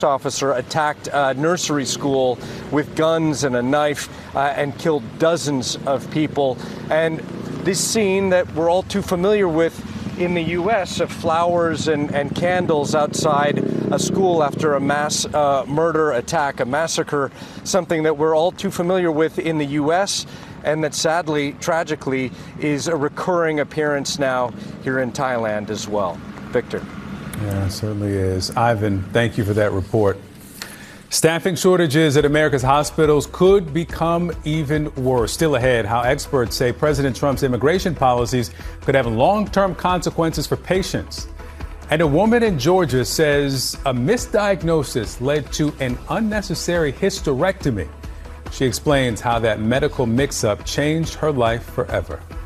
officer attacked a nursery school with guns and a knife and killed dozens of people. And this scene that we're all too familiar with in the U.S. of flowers and candles outside a school after a mass murder attack, a massacre, something that we're all too familiar with in the U.S. and that sadly, tragically, is a recurring appearance now here in Thailand as well. Victor. Yeah, it certainly is. Ivan, thank you for that report. Staffing shortages at America's hospitals could become even worse. Still ahead, how experts say President Trump's immigration policies could have long-term consequences for patients. And a woman in Georgia says a misdiagnosis led to an unnecessary hysterectomy. She explains how that medical mix-up changed her life forever.